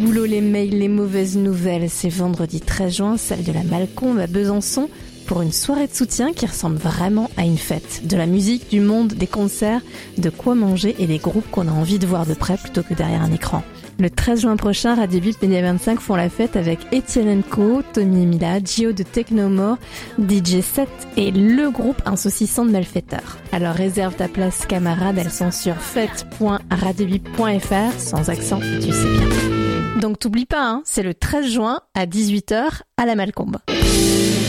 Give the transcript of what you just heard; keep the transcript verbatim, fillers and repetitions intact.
Boulot, les mails, les mauvaises nouvelles. C'est vendredi treize juin, salle de la Malcombe à Besançon, pour une soirée de soutien qui ressemble vraiment à une fête. De la musique, du monde, des concerts, de quoi manger et des groupes qu'on a envie de voir de près plutôt que derrière un écran. Le treize juin prochain, Radio Bip Média vingt-cinq font la fête avec Etienne Co, Tommy et Mila, Gio de Technomore, D J sept et le groupe Insaucissant de Malfaiteurs. Alors réserve ta place camarade, elles sont sur fête point radiobip point f r, sans accent, tu sais bien. Donc t'oublies pas, hein, c'est le treize juin à dix-huit heures à la Malcombe.